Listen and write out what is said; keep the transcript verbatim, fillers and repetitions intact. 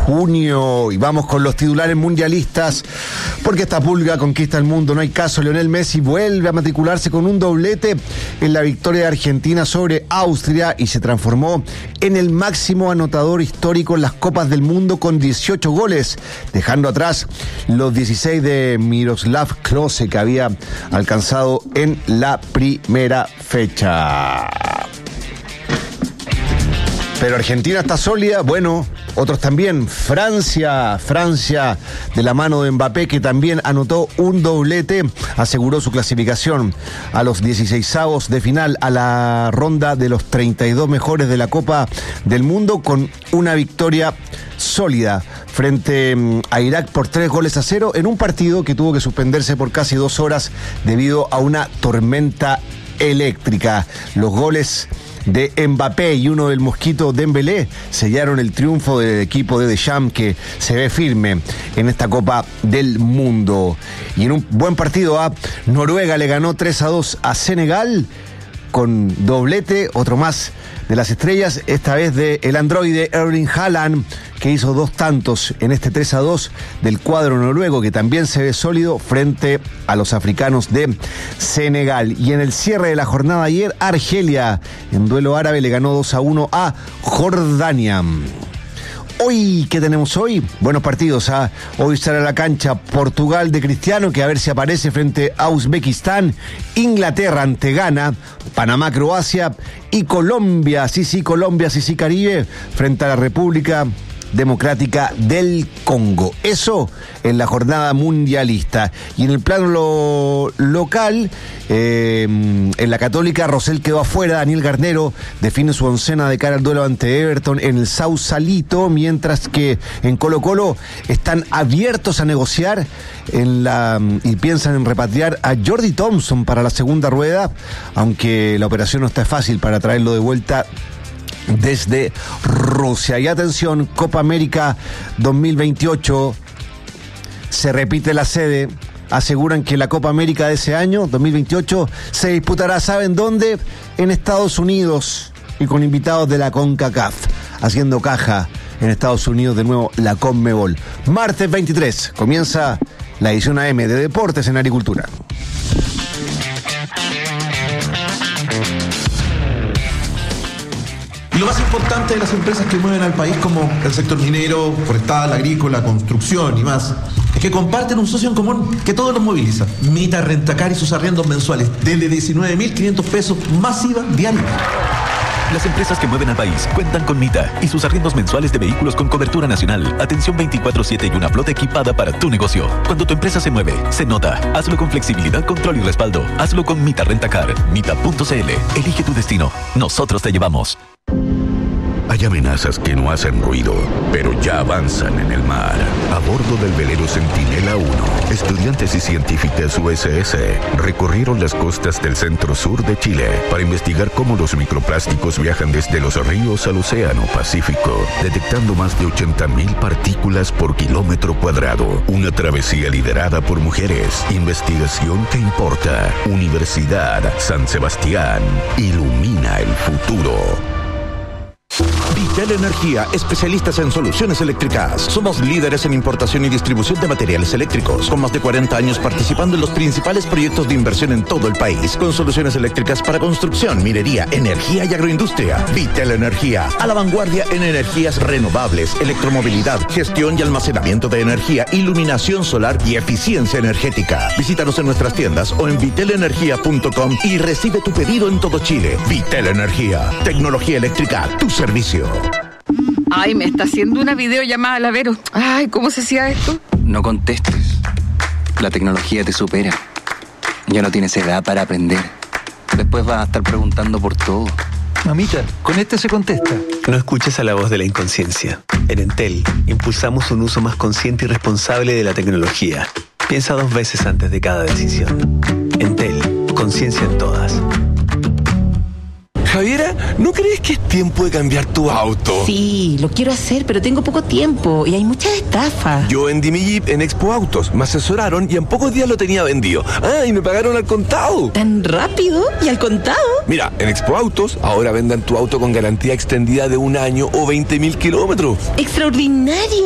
junio. Y vamos con los titulares mundialistas, porque esta pulga conquista el mundo, no hay caso. Lionel Messi vuelve a matricularse con un doblete en la victoria de Argentina sobre Austria y se transformó en el máximo anotador histórico en las Copas del Mundo con dieciocho goles, dejando atrás los dieciséis de Miroslav Klose que había alcanzado en la primera fecha. Pero Argentina está sólida, bueno, otros también. Francia, Francia de la mano de Mbappé, que también anotó un doblete, aseguró su clasificación a los dieciseisavos de final, a la ronda de los treinta y dos mejores de la Copa del Mundo, con una victoria sólida frente a Irak por tres goles a cero en un partido que tuvo que suspenderse por casi dos horas debido a una tormenta eléctrica. Los goles de Mbappé y uno del Mosquito Dembélé sellaron el triunfo del equipo de Deschamps, que se ve firme en esta Copa del Mundo. Y en un buen partido, a Noruega le ganó tres a dos a Senegal con doblete, otro más de las estrellas, esta vez de el androide Erling Haaland, que hizo dos tantos en este tres a dos del cuadro noruego, que también se ve sólido frente a los africanos de Senegal. Y en el cierre de la jornada ayer, Argelia, en duelo árabe, le ganó dos a uno a Jordania. Hoy, ¿qué tenemos hoy? Buenos partidos. ¿ah? Hoy sale a la cancha Portugal de Cristiano, que a ver si aparece frente a Uzbekistán, Inglaterra ante Ghana, Panamá, Croacia y Colombia, sí, sí, Colombia, sí, sí, Caribe, frente a la República Democrática del Congo. Eso en la jornada mundialista. Y en el plano lo, local, eh, en la Católica, Rosell quedó afuera. Daniel Garnero define su oncena de cara al duelo ante Everton en el Sausalito, mientras que en Colo Colo están abiertos a negociar en la y piensan en repatriar a Jordi Thompson para la segunda rueda, aunque la operación no está fácil para traerlo de vuelta desde Rusia. Y atención, Copa América dos mil veintiocho, se repite la sede. Aseguran que la Copa América de ese año, dos mil veintiocho, se disputará, ¿saben dónde? En Estados Unidos, y con invitados de la CONCACAF, haciendo caja en Estados Unidos de nuevo la CONMEBOL. Martes veintitrés comienza la edición A M de Deportes en Agricultura. Y lo más importante de las empresas que mueven al país, como el sector minero, forestal, agrícola, construcción y más, es que comparten un socio en común que todos los moviliza. Mita Rentacar y sus arriendos mensuales desde diecinueve mil quinientos pesos más I V A diario. Las empresas que mueven al país cuentan con Mita y sus arriendos mensuales de vehículos con cobertura nacional, atención veinticuatro siete y una flota equipada para tu negocio. Cuando tu empresa se mueve, se nota. Hazlo con flexibilidad, control y respaldo. Hazlo con Mita Rentacar. Mita punto c l. Elige tu destino. Nosotros te llevamos. Hay amenazas que no hacen ruido, pero ya avanzan en el mar. A bordo del velero Centinela uno, estudiantes y científicas U S S recorrieron las costas del centro-sur de Chile para investigar cómo los microplásticos viajan desde los ríos al océano Pacífico, detectando más de ochenta mil partículas por kilómetro cuadrado. Una travesía liderada por mujeres. Investigación que importa. Universidad San Sebastián. Ilumina el futuro. Vitel Energía, especialistas en soluciones eléctricas. Somos líderes en importación y distribución de materiales eléctricos, con más de cuarenta años participando en los principales proyectos de inversión en todo el país, con soluciones eléctricas para construcción, minería, energía y agroindustria. Vitel Energía, a la vanguardia en energías renovables, electromovilidad, gestión y almacenamiento de energía, iluminación solar y eficiencia energética. Visítanos en nuestras tiendas o en vitel energía punto com y recibe tu pedido en todo Chile. Vitel Energía, tecnología eléctrica a tu servicio. Ay, me está haciendo una videollamada la Vero. Ay, ¿cómo se hacía esto? No contestes. La tecnología te supera. Ya no tienes edad para aprender. Después vas a estar preguntando por todo. Mamita, con este se contesta. No escuches a la voz de la inconsciencia. En Entel, impulsamos un uso más consciente y responsable de la tecnología. Piensa dos veces antes de cada decisión. Entel, conciencia en todas. Javiera, ¿no crees que es tiempo de cambiar tu auto? Sí, lo quiero hacer, pero tengo poco tiempo y hay muchas estafas. Yo vendí mi Jeep en Expo Autos, me asesoraron y en pocos días lo tenía vendido. Ah, y me pagaron al contado. ¿Tan rápido? ¿Y al contado? Mira, en Expo Autos ahora vendan tu auto con garantía extendida de un año o veinte mil kilómetros. ¡Extraordinario!